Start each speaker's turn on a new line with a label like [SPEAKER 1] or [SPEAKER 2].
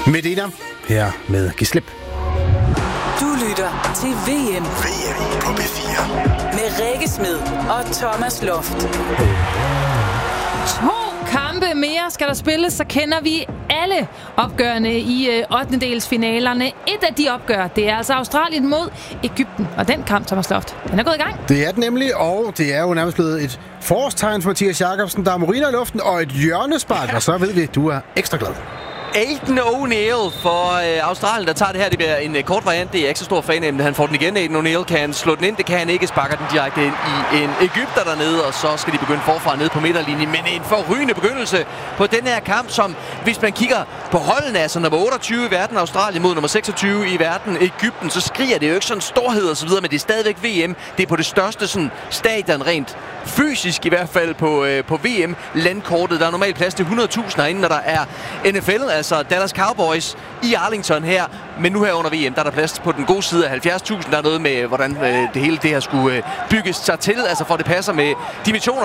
[SPEAKER 1] Medina her med Giv slip.
[SPEAKER 2] Du lytter til VM.
[SPEAKER 3] VM på P4.
[SPEAKER 2] Med Rikke Smed og Thomas Loft.
[SPEAKER 4] 2 kampe mere skal der spilles, så kender vi alle opgørene i 8-delsfinalerne. Et af de opgør, det er altså Australien mod Egypten. Og den kamp, Thomas Loft, den er gået i gang.
[SPEAKER 1] Det er den nemlig, og det er jo nærmest blevet et forårstegn for Mathias Jacobsen. Der er Moriner i luften og et hjørnespark, og så ved vi, at du er ekstra glad.
[SPEAKER 5] Aidan O'Neill for Australien, der tager det her. Det bliver en kort variant. Det er jeg ikke så stor fan af, men han får den igen. Aidan O'Neill kan slå den ind. Det kan han ikke. Sparker den direkte ind i en egypter dernede, og så skal de begynde forfra ned på midterlinjen. Men en forrygende begyndelse på den her kamp, som hvis man kigger på holdene, altså nummer 28 i verden, Australien mod nummer 26 i verden, Egypten, så skriger det jo ikke sådan storhed og så videre, men det er stadigvæk VM. Det er på det største sådan stadion rent fysisk i hvert fald på VM-landkortet. Der er normalt plads til 100.000 herinde, når der er NFL, altså Dallas Cowboys i Arlington her. Men nu her under VM, der er der plads på den gode side af 70.000. Der er noget med, hvordan det hele det her skulle bygges sig til, altså for det passer med dimensioner.